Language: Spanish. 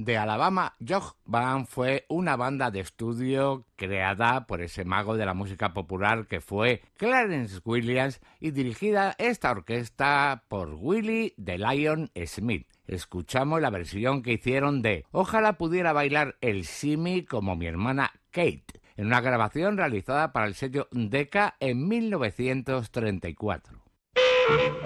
de Alabama Jog Band fue una banda de estudio creada por ese mago de la música popular que fue Clarence Williams y dirigida esta orquesta por Willie the Lion Smith. Escuchamos la versión que hicieron de Ojalá pudiera bailar el simi como mi hermana Kate, en una grabación realizada para el sello Decca en 1934.